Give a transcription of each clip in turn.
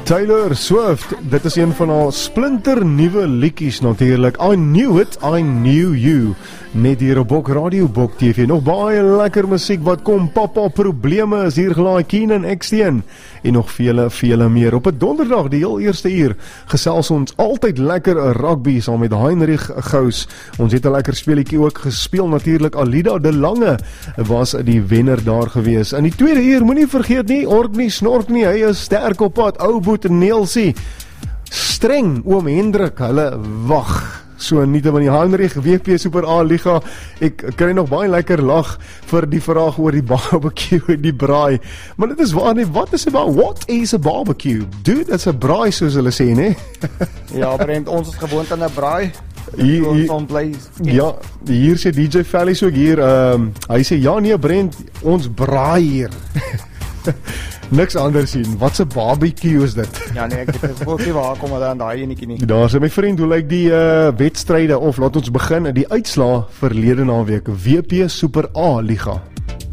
Taylor Swift, dit is een van haar splinter nuwe liedjies natuurlik. I Knew It, I Knew You. Net hier op Bok Radio, Bok TV. Nog baie lekker musiek wat kom. Papa Probleme is hier gelaai, Keenan Exteen. En nog vele meer. Op 'n donderdag, die heel eerste uur, gesels ons altyd lekker rugby saam met Heinrich Gous. Ons het 'n lekker speletjie ook gespeel natuurlik. Alida de Lange was die wenner daar gewees. In die tweede uur, moenie vergeet nie, ork nie, snork nie, hy is sterk op pad. Ou Boet en Neelsie, streng oom Hendrik, hulle wag. So nie te van die Heinrich WP Super A Liga. Ek kry nog baie lekker lag vir die vraag oor die barbecue en die braai. Maar dit is waar nie, what is a barbecue? Dude, it's a braai soos hulle sê, ne? Ja, Brent, ons is gewoond aan 'n braai. Ja, hier sê DJ Fellies ook hier, hy sê, ja nee Brent, ons braai hier. Niks anders sien, wat 'n barbecue is dit? Ja nee, ek het ook nie waar kom aan daai enetjie nie. Daar sê my vriend, hoe lyk die wedstryde, of laat ons begin, die uitslaa verlede naweek, WP Super A Liga.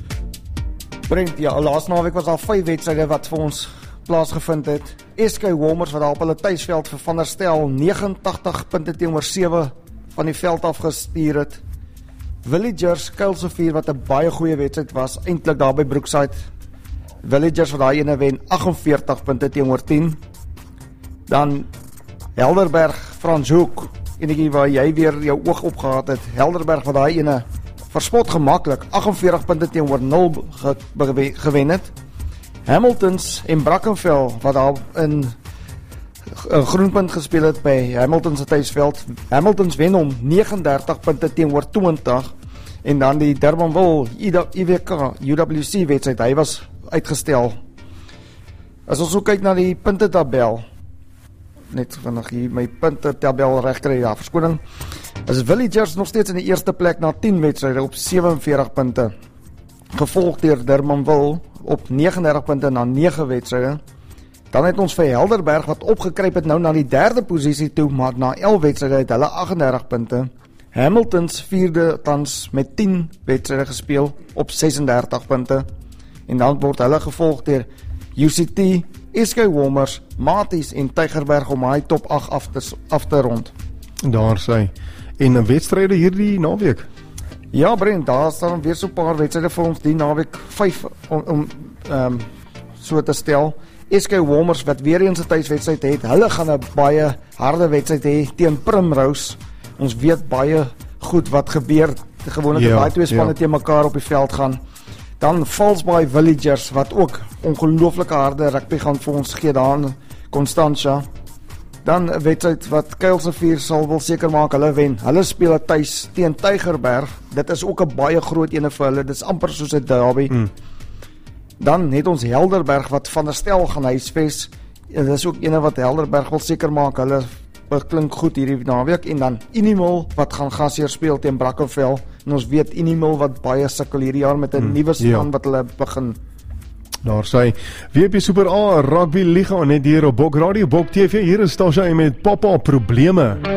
Brent, ja, laas naweek was daar 5 wedstryde wat vir ons plaasgevind het. SK Warmers wat daar op hulle tuisveld vir Van der Stel 89 punte teenoor 7 van die veld afgestuur het. Villagers, Kuilsrivier wat 'n baie goeie wedstryd was, eintlik daar by Brookside. Villagers wat daai ene wen 48 punte teenoor 10. Dan Helderberg, Franshoek, enetjie waar jy weer jou oog op gehad het. Helderberg wat daai ene verspot gemaklik 48 punte teenoor 0 gewen het. Hamiltons en Brackenfell wat daar in Groenpunt gespeel het by Hamiltons se tuisveld. Hamiltons wen hom 39 punte teenoor 20. En dan die Durbanville IWK UWC wedstryd, hy was uitgestel. As ons so kyk na die puntetabel, net vinnig hier my puntetabel reg kry, ja, verskoning. As Villagers nog steeds in die eerste plek na 10 wedstryde op 47 punte. Gevolg deur Durbanville op 39 punte na 9 wedstryde. Dan het ons vir Helderberg wat opgekruip het nou na die 3de posisie toe, maar na 11 wedstryde het hulle 38 punte. Hamiltons 4de tans met 10 wedstryde gespeel op 36 punte. En dan word hulle gevolg deur UCT, SK Warmers, Maties en Tygerberg om hy top 8 af te rond. Daar sê. En 'n wedstryde hierdie naweek. Ja, Brent, daar staan weer so 'n paar wedstryde vir ons die naweek 5 om so te stel. SK Warmers wat weer eens 'n tuiswedstryd het, hulle gaan 'n baie harde wedstryd hê teen Primrose. Ons weet baie goed wat gebeur gewoonlik as daai twee spanne teen mekaar op die veld gaan. Dan Valsbaai Villagers wat ook ongelooflike harde rugby gaan vir ons gee daar in Constantia. Dan 'n wedstryd wat Kuilsrivier sal wil seker maak hulle wen. Hulle speel tuis teen Tygerberg. Dit is ook 'n baie groot ene vir hulle. Dit is amper soos 'n derby. Dan het ons Helderberg wat Van der Stel gaan huisves. Dit is ook ene wat Helderberg wil seker maak hulle klink goed hierdie naweek. En dan Inimil wat gaan gasheer speel teen Brackenfell. En ons weet Inimil wat baie sukkel hierdie jaar met 'n nuwe span wat hulle begin. Daar sê WP Super A Rugby Liga net hier op Bok Radio, Bok TV. Hier is Tasha met Papa Probleme.